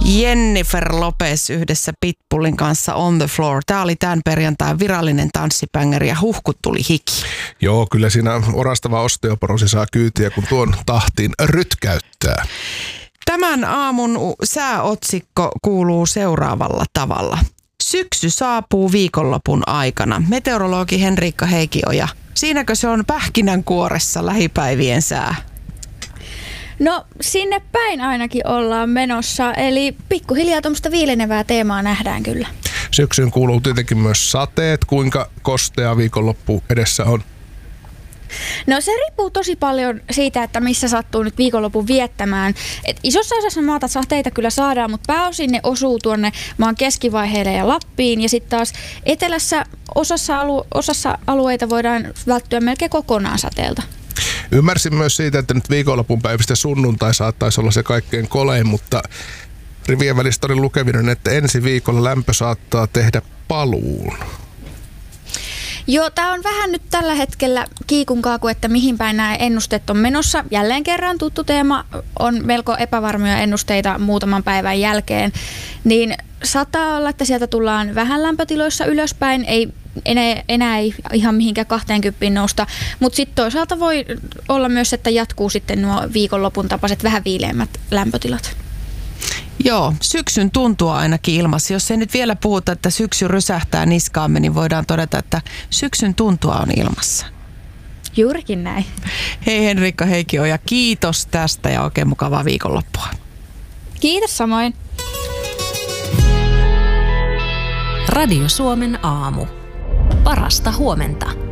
Jennifer Lopez yhdessä Pitbullin kanssa On the Floor. Tämä oli tämän perjantain virallinen tanssipängeri ja huhkut tuli hiki. Joo, kyllä siinä orastava osteoporosi saa kyytiä, kun tuon tahtiin rytkäyttää. Tämän aamun sääotsikko kuuluu seuraavalla tavalla. Syksy saapuu viikonlopun aikana. Meteorologi Henriikka Heikioja. Siinäkö se on pähkinänkuoressa lähipäivien sää? No sinne päin ainakin ollaan menossa, eli pikkuhiljaa tuommoista viilenevää teemaa nähdään kyllä. Syksyyn kuuluu tietenkin myös sateet. Kuinka kostea viikonloppu edessä on? No se riippuu tosi paljon siitä, että missä sattuu nyt viikonlopun viettämään. Et isossa osassa maata sateita kyllä saadaan, mutta pääosin ne osuu tuonne maan keskivaiheelle ja Lappiin. Ja sitten taas etelässä osassa alueita voidaan välttyä melkein kokonaan sateelta. Ymmärsin myös siitä, että nyt viikonlopun päivistä sunnuntai saattaisi olla se kaikkein kolein, mutta rivien välistä oli lukevinen, että ensi viikolla lämpö saattaa tehdä paluun. Joo, tämä on vähän nyt tällä hetkellä kiikun kaaku, että mihin päin nämä ennusteet on menossa. Jälleen kerran tuttu teema, on melko epävarmoja ennusteita muutaman päivän jälkeen. Niin saattaa olla, että sieltä tullaan vähän lämpötiloissa ylöspäin, ei enää ei ihan mihinkään 20 nousta. Mutta sitten toisaalta voi olla myös, että jatkuu sitten nuo viikonlopun tapaiset vähän viileämmät lämpötilat. Joo, syksyn tuntua ainakin ilmassa. Jos ei nyt vielä puhuta, että syksy rysähtää niskaamme, niin voidaan todeta, että syksyn tuntua on ilmassa. Juurikin näin. Hei Henriikka Heikioja, kiitos tästä ja oikein mukavaa viikonloppua. Kiitos samoin. Radio Suomen aamu. Parasta huomenta.